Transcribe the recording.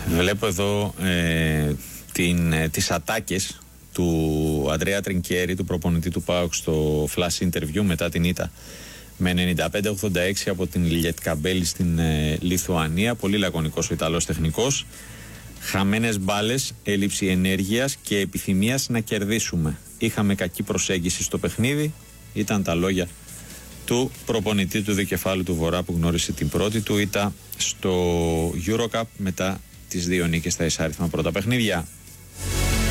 Βλέπω εδώ τις ατάκες του Αντρέα Τρινκέρι, του προπονητή του ΠΑΟΚ, στο flash interview μετά την ήττα με 95-86 από την Λιετκαμπέλη στην Λιθουανία. Πολύ λακωνικός ο Ιταλός τεχνικός. Χαμένες μπάλες, έλλειψη ενέργειας και επιθυμίας να κερδίσουμε. Είχαμε κακή προσέγγιση στο παιχνίδι. Ήταν τα λόγια του προπονητή του δικεφάλου του Βορρά, που γνώρισε την πρώτη του ήττα στο EuroCup μετά τις δύο νίκες στα εισάριθμα πρώτα παιχνίδια.